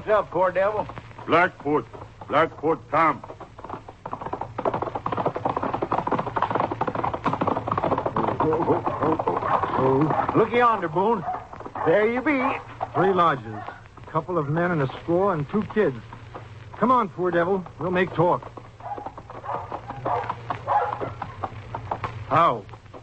yourself, poor devil? Blackfoot Tom. Look yonder, Boone. There you be. 3 lodges. A couple of men and a squaw and 2 kids. Come on, poor devil. We'll make talk. How?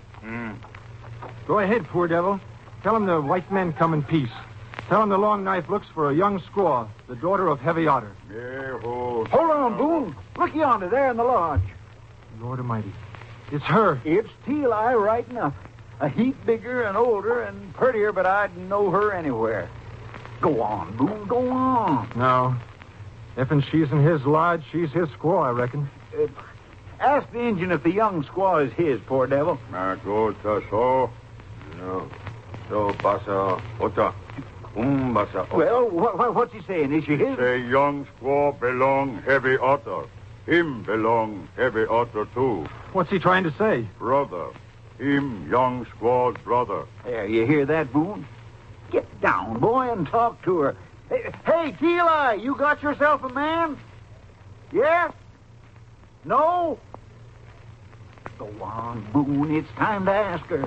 Go ahead, poor devil. Tell him the white men come in peace. Tell him the Long Knife looks for a young squaw, the daughter of Heavy Otter. Hold on, Boone. Look yonder, there in the lodge. Lord Almighty. It's her. It's Teal Eye right enough. A heap bigger and older and prettier, but I'd know her anywhere. Go on, Boone, go on. No. If and she's in his lodge, she's his squaw, I reckon. Ask the Injun if the young squaw is his, poor devil. So. No. So, pasa, ota. Basa, ota. Well, what's he saying? Is she his? Say young squaw belong Heavy Otter. Him belong Heavy Otter too. What's he trying to say? Brother. Him young squaw's brother. There, you hear that, Boone? Get down, boy, and talk to her. Hey, Teal Eye, you got yourself a man? Yes? No? Go on, Boone. It's time to ask her.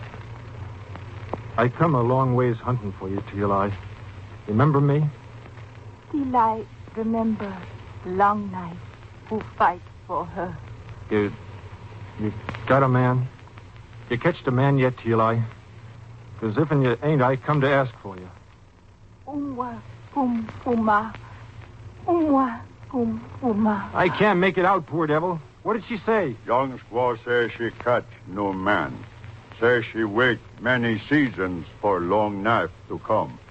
I come a long ways hunting for you, Teal Eye. Remember me? Teal Eye, remember Long Knife who fight for her. You got a man? You catched a man yet, Teal Eye? 'Cause if and you ain't, I come to ask for you. Umwa, puma. Umwa, puma. I can't make it out, poor devil. What did she say? Young squaw says she catch no man. Says she wait many seasons for Long Knife to come.